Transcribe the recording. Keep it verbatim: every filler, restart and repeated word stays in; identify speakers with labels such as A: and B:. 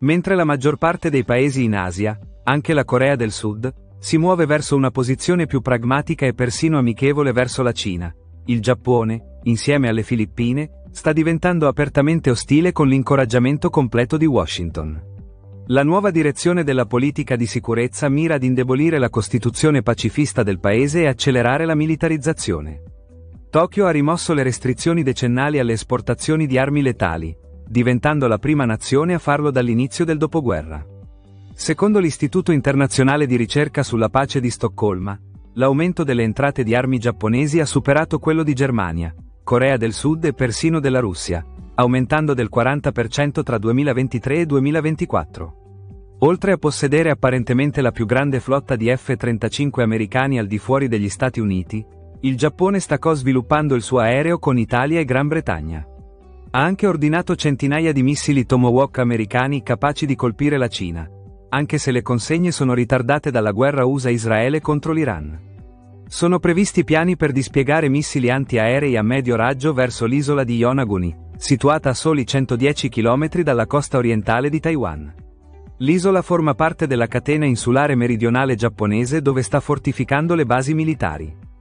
A: Mentre la maggior parte dei paesi in Asia, anche la Corea del Sud, si muove verso una posizione più pragmatica e persino amichevole verso la Cina, il Giappone, insieme alle Filippine, sta diventando apertamente ostile con l'incoraggiamento completo di Washington. La nuova direzione della politica di sicurezza mira ad indebolire la costituzione pacifista del paese e accelerare la militarizzazione. Tokyo ha rimosso le restrizioni decennali alle esportazioni di armi letali, diventando la prima nazione a farlo dall'inizio del dopoguerra. Secondo l'Istituto Internazionale di Ricerca sulla Pace di Stoccolma, l'aumento delle entrate di armi giapponesi ha superato quello di Germania, Corea del Sud e persino della Russia, aumentando del quaranta per cento tra duemilaventitré e duemilaventiquattro. Oltre a possedere apparentemente la più grande flotta di F trentacinque americani al di fuori degli Stati Uniti, il Giappone sta co-sviluppando il suo aereo con Italia e Gran Bretagna. Ha anche ordinato centinaia di missili Tomahawk americani capaci di colpire la Cina, anche se le consegne sono ritardate dalla guerra U S A-Israele contro l'Iran. Sono previsti piani per dispiegare missili antiaerei a medio raggio verso l'isola di Yonaguni, situata a soli centodieci chilometri dalla costa orientale di Taiwan. L'isola forma parte della catena insulare meridionale giapponese dove sta fortificando le basi militari.